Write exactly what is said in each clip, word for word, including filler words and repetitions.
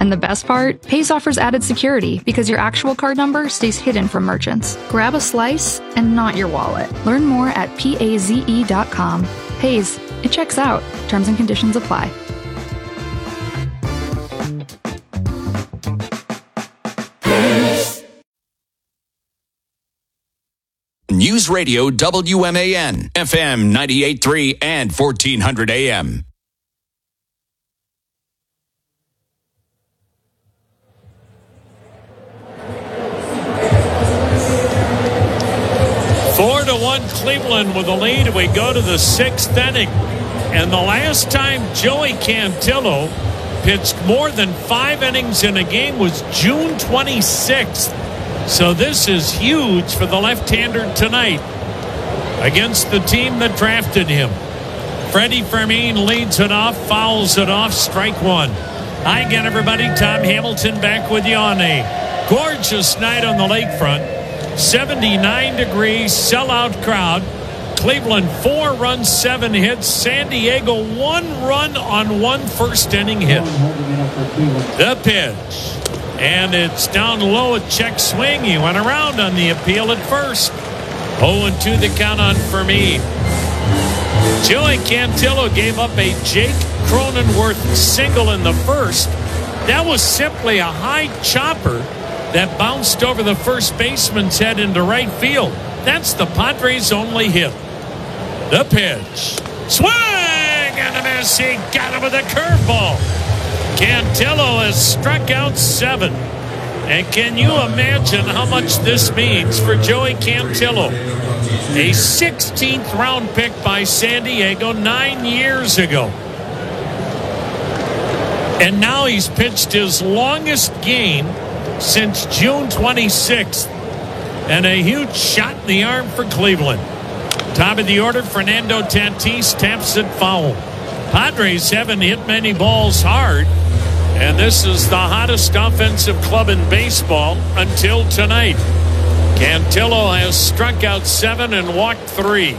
And the best part? Paze offers added security because your actual card number stays hidden from merchants. Grab a slice and not your wallet. Learn more at paze dot com. Paze. It checks out. Terms and conditions apply. News Radio W M A N, F M ninety-eight point three and fourteen hundred A M. Four to one Cleveland with a lead. We go to the sixth inning. And the last time Joey Cantillo pitched more than five innings in a game was June twenty-sixth. So this is huge for the left-hander tonight against the team that drafted him. Freddie Fermin leads it off, fouls it off, strike one. Hi again, everybody. Tom Hamilton back with you on a gorgeous night on the lakefront. seventy-nine degrees, sellout crowd. Cleveland four runs, seven hits. San Diego one run on one first inning hit. The pitch. And it's down low, a check swing. He went around on the appeal at first. oh and two the count on Fermin. Joey Cantillo gave up a Jake Cronenworth single in the first. That was simply a high chopper that bounced over the first baseman's head into right field. That's the Padres' only hit. The pitch. Swing and a miss. He got him with a curveball. Cantillo has struck out seven. And can you imagine how much this means for Joey Cantillo? A sixteenth round pick by San Diego nine years ago. And now he's pitched his longest game since June twenty-sixth. And a huge shot in the arm for Cleveland. Top of the order, Fernando Tatis taps it foul. Padres haven't hit many balls hard. And this is the hottest offensive club in baseball until tonight. Cantillo has struck out seven and walked three.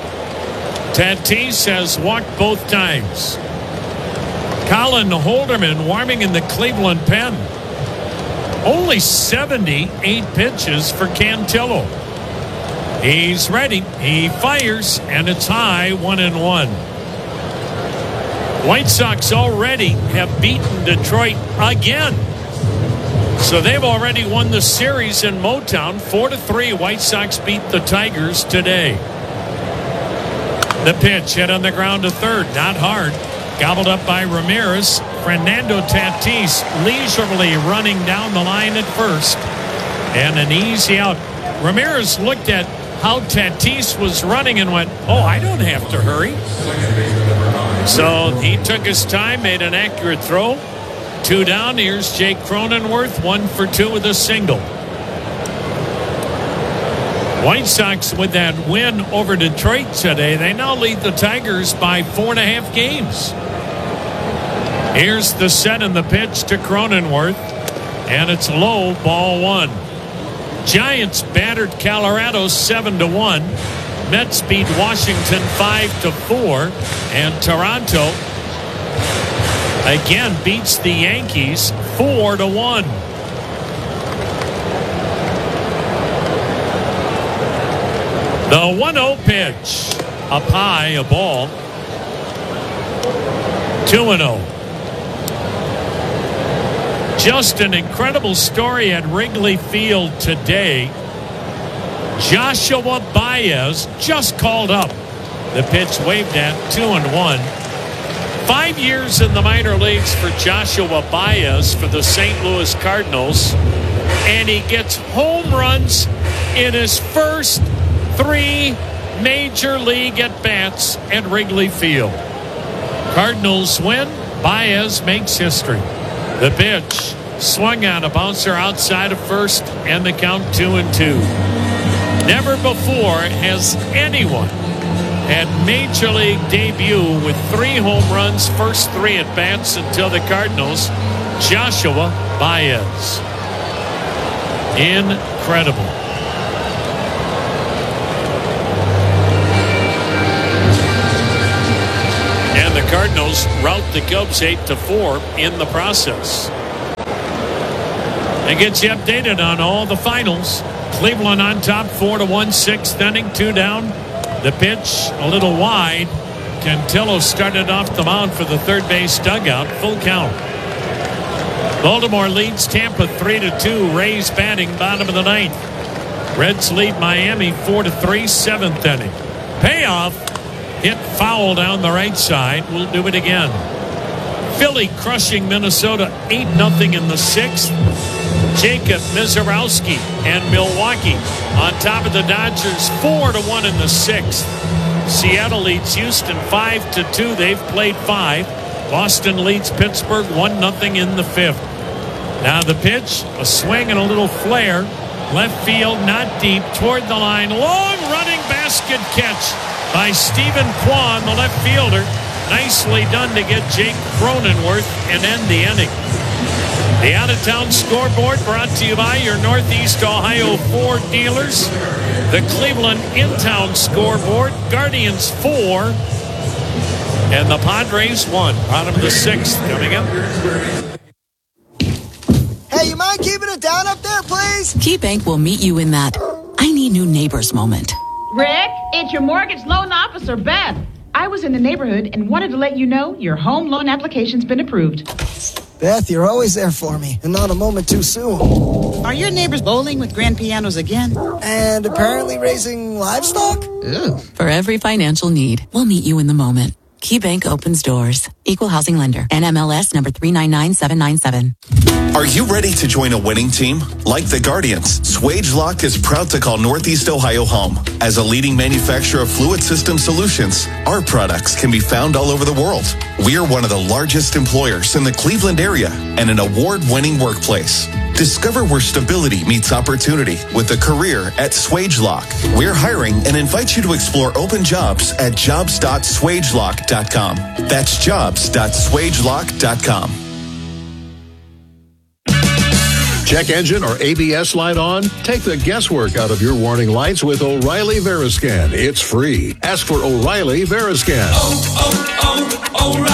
Tatis has walked both times. Colin Holderman warming in the Cleveland pen. Only seventy-eight pitches for Cantillo. He's ready. He fires, and it's high, one and one. White Sox already have beaten Detroit again. So they've already won the series in Motown. Four to three, White Sox beat the Tigers today. The pitch hit on the ground to third. Not hard. Gobbled up by Ramirez. Fernando Tatis leisurely running down the line at first. And an easy out. Ramirez looked at how Tatis was running and went, oh, I don't have to hurry. So he took his time, made an accurate throw. Two down. Here's Jake Cronenworth, one for two with a single. White Sox with that win over Detroit today. They now lead the Tigers by four and a half games. Here's the set and the pitch to Cronenworth. And it's low, ball one. Giants battered Colorado seven to one. Mets beat Washington five to four. And Toronto again beats the Yankees four to one. The one oh pitch. Up high, a ball. two and oh. Just an incredible story at Wrigley Field today. Joshua Baez just called up. The pitch waved at, two and one. Five years in the minor leagues for Joshua Baez for the Saint Louis Cardinals. And he gets home runs in his first three major league at-bats at Wrigley Field. Cardinals win. Baez makes history. The pitch swung on a bouncer outside of first, and the count two and two. Never before has anyone had major league debut with three home runs, first three at bats until the Cardinals. Joshua Baez. Incredible. And the Cardinals rout the Cubs eight to four in the process. It gets you updated on all the finals. Cleveland on top, four to one, sixth inning, two down. The pitch a little wide. Cantillo started off the mound for the third base dugout. Full count. Baltimore leads Tampa three to two. Rays batting bottom of the ninth. Reds lead Miami four to three, seventh inning. Payoff. Hit foul down the right side. We'll do it again. Philly crushing Minnesota eight nothing in the sixth. Jacob Mizorowski and Milwaukee on top of the Dodgers four to one in the sixth. Seattle leads Houston five to two. They've played five. Boston leads Pittsburgh one nothing in the fifth. Now the pitch, a swing and a little flare. Left field, not deep, toward the line. Long running basket catch by Stephen Kwan, the left fielder. Nicely done to get Jake Cronenworth and end the inning. The out-of-town scoreboard brought to you by your Northeast Ohio Ford dealers. The Cleveland in-town scoreboard, Guardians four, and the Padres one. Bottom of the sixth coming up. Hey, you mind keeping it down up there, please? KeyBank will meet you in that I need new neighbors moment. Rick, it's your mortgage loan officer, Beth. I was in the neighborhood and wanted to let you know your home loan application's been approved. Beth, you're always there for me, and not a moment too soon. Are your neighbors bowling with grand pianos again? And apparently raising livestock? Ooh. For every financial need, we'll meet you in the moment. KeyBank opens doors. Equal housing lender. N M L S number three nine nine seven nine seven. Are you ready to join a winning team? Like the Guardians, Swagelok is proud to call Northeast Ohio home. As a leading manufacturer of fluid system solutions, our products can be found all over the world. We are one of the largest employers in the Cleveland area and an award-winning workplace. Discover where stability meets opportunity with a career at Swagelok. We're hiring and invite you to explore open jobs at jobs dot swagelok dot com. That's jobs dot swagelok dot com. Check engine or A B S light on? Take the guesswork out of your warning lights with O'Reilly Veriscan. It's free. Ask for O'Reilly Veriscan. Oh,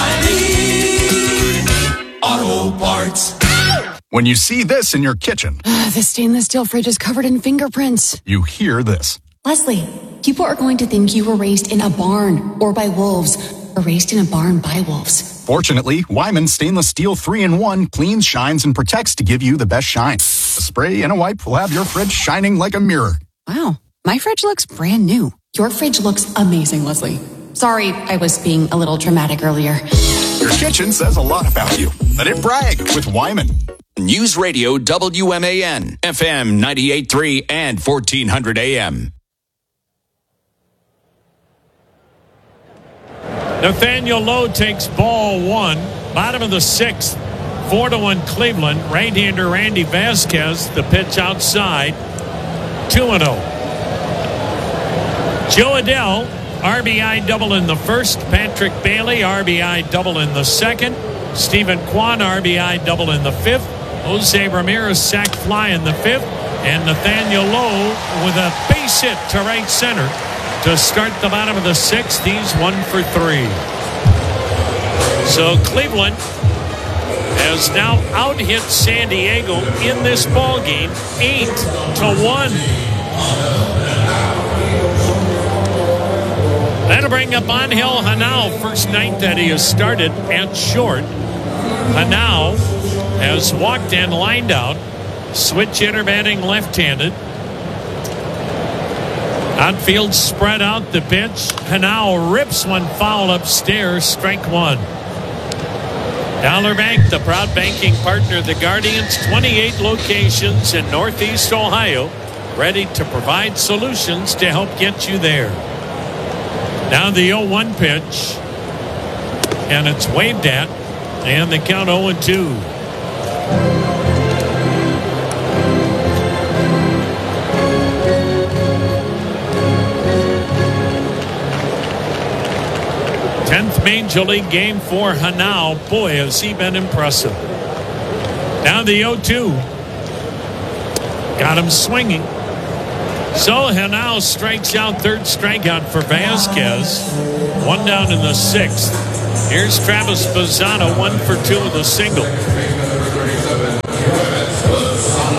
oh, oh, O'Reilly Auto Parts. When you see this in your kitchen, uh, the stainless steel fridge is covered in fingerprints. You hear this. Leslie, people are going to think you were raised in a barn or by wolves, or raised in a barn by wolves. Fortunately, Wyman Stainless Steel three in one cleans, shines, and protects to give you the best shine. A spray and a wipe will have your fridge shining like a mirror. Wow, my fridge looks brand new. Your fridge looks amazing, Leslie. Sorry, I was being a little dramatic earlier. Your kitchen says a lot about you. Let it brag with Wyman. News Radio W M A N, F M ninety-eight point three and fourteen hundred A M. Nathaniel Lowe takes ball one. Bottom of the sixth. Four to one Cleveland. Right-hander Randy Vasquez. The pitch outside. two and oh. Joe Adell. R B I double in the first. Patrick Bailey. R B I double in the second. Stephen Kwan. R B I double in the fifth. Jose Ramirez sac fly in the fifth. And Nathaniel Lowe with a base hit to right center to start the bottom of the sixth. He's one for three. So Cleveland has now out-hit San Diego in this ball game, eight to one. That'll bring up Angel Hanao, first night that he has started at short. Hanao has walked and lined out. Switch hitter batting left-handed. Outfield spread out the pitch. Hanao rips one foul upstairs. Strike one. Dollar Bank, the proud banking partner of the Guardians. twenty-eight locations in Northeast Ohio. Ready to provide solutions to help get you there. Now the oh one pitch. And it's waved at. And the count oh and two. tenth Major League game for Hanao. Boy, has he been impressive. Now the oh two. Got him swinging. So Hanao strikes out, third strikeout for Vasquez. One down in the sixth. Here's Travis Bazzano, one for two with a single.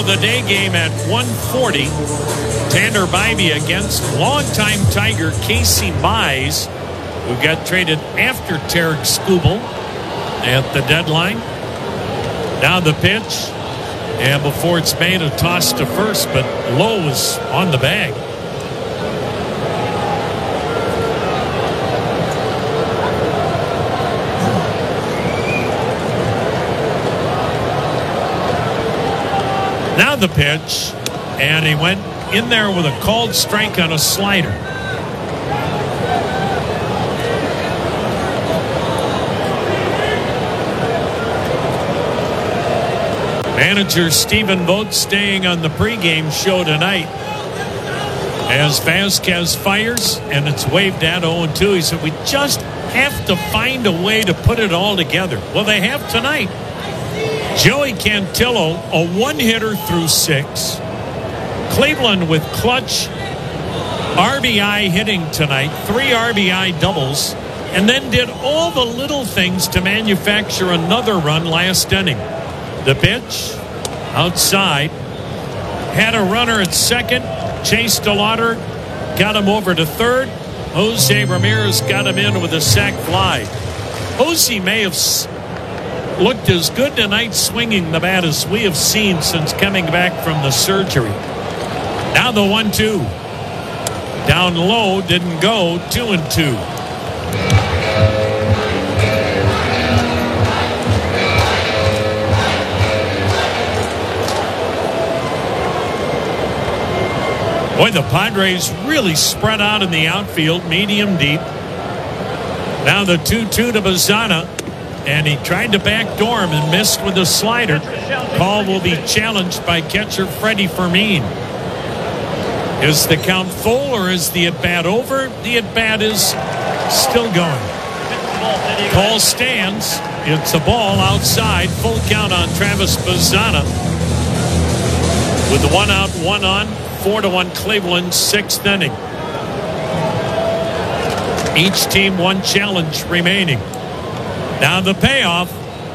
the day game at one forty. Tanner Bybee against longtime Tiger Casey Mize, who got traded after Tarek Skubal at the deadline. Now the pitch. And before it's made, a toss to first, but Lowe was on the bag. Now the pitch, and he went in there with a called strike on a slider. Manager Stephen Vogt staying on the pregame show tonight as Vasquez fires, and it's waved at oh two. He said, we just have to find a way to put it all together. Well, they have tonight. Joey Cantillo, a one-hitter through six. Cleveland with clutch R B I hitting tonight, three R B I doubles, and then did all the little things to manufacture another run last inning. The pitch, outside, had a runner at second, Chase DeLauder got him over to third. Jose Ramirez got him in with a sac fly. Jose may have looked as good tonight swinging the bat as we have seen since coming back from the surgery. Now the one two. Down low, didn't go, two and two. Boy, the Padres really spread out in the outfield, medium deep. Now the two two to Bazzana, and he tried to backdoor him and missed with a slider. Call will be challenged by catcher Freddie Fermin. Is the count full or is the at-bat over? The at-bat is still going. Call stands. It's a ball outside. Full count on Travis Bazzana. With the one out, one on. Four to one Cleveland, sixth inning. Each team one challenge remaining. Now the payoff.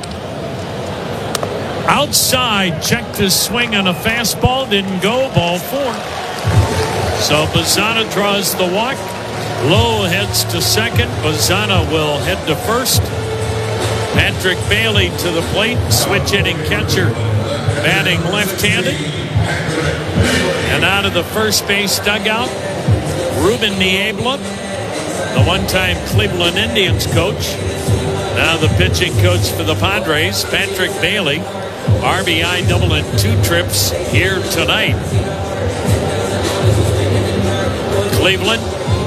Outside, checked his swing on a fastball, didn't go, ball four. So Bazzana draws the walk. Lowe heads to second. Bazzana will head to first. Patrick Bailey to the plate, switch hitting catcher, batting left-handed. And out of the first base dugout, Ruben Niebla, the one-time Cleveland Indians coach. Now the pitching coach for the Padres, Patrick Bailey. R B I double and two trips here tonight. Cleveland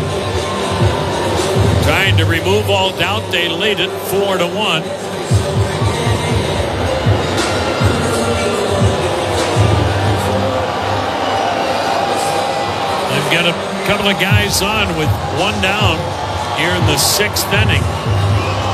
trying to remove all doubt. They lead it four to one. They've got a couple of guys on with one down here in the sixth inning.